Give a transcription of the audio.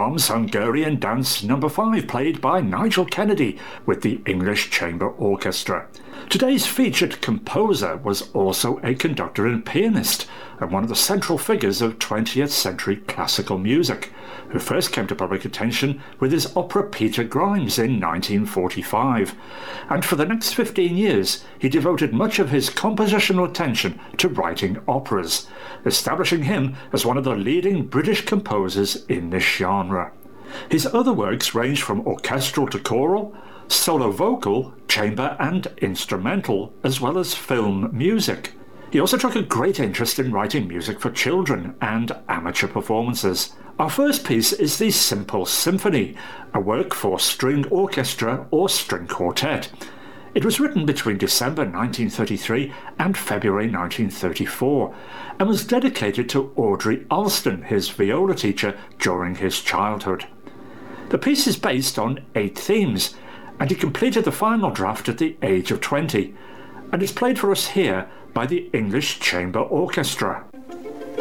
Brahms' Hungarian Dance No. 5, played by Nigel Kennedy with the English Chamber Orchestra. Today's featured composer was also a conductor and pianist, and one of the central figures of 20th century classical music, who first came to public attention with his opera Peter Grimes in 1945. And for the next 15 years, he devoted much of his compositional attention to writing operas, establishing him as one of the leading British composers in this genre. His other works range from orchestral to choral, solo vocal, chamber and instrumental, as well as film music. He also took a great interest in writing music for children and amateur performances. Our first piece is the Simple Symphony, a work for string orchestra or string quartet. It was written between December 1933 and February 1934, and was dedicated to Audrey Alston, his viola teacher during his childhood. The piece is based on 8 themes, and he completed the final draft at the age of 20, and is played for us here by the English Chamber Orchestra.